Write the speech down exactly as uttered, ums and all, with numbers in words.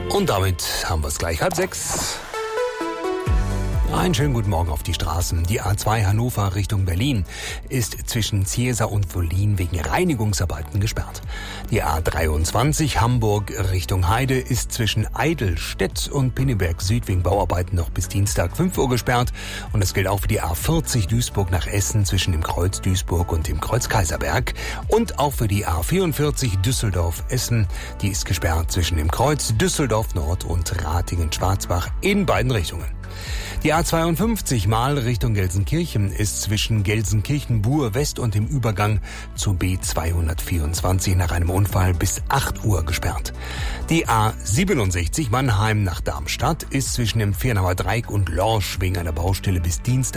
Und damit haben wir es gleich halb sechs. Einen schönen guten Morgen auf die Straßen. Die A zwei Hannover Richtung Berlin ist zwischen Ziesa und Wollin wegen Reinigungsarbeiten gesperrt. Die A dreiundzwanzig Hamburg Richtung Heide ist zwischen Eidelstedt und Pinneberg Süd wegen Bauarbeiten noch bis Dienstag fünf Uhr gesperrt. Und das gilt auch für die A vierzig Duisburg nach Essen zwischen dem Kreuz Duisburg und dem Kreuz Kaiserberg. Und auch für die A vierundvierzig Düsseldorf Essen. Die ist gesperrt zwischen dem Kreuz Düsseldorf Nord und Ratingen-Schwarzbach in beiden Richtungen. Die A zweiundfünfzig Mal Richtung Gelsenkirchen ist zwischen Gelsenkirchen-Buhr West und dem Übergang zu B zweihundertvierundzwanzig nach einem Unfall bis acht Uhr gesperrt. Die A siebenundsechzig Mannheim nach Darmstadt ist zwischen dem Fernauer Dreieck und Lorsch wegen einer Baustelle bis Dienstag